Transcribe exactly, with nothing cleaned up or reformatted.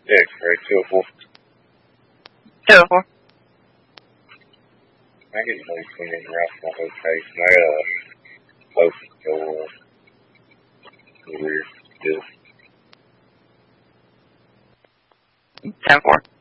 Yeah, correct. two oh four. two oh four. I get no twenty around my location. I got a close door. Weird. Just ten four.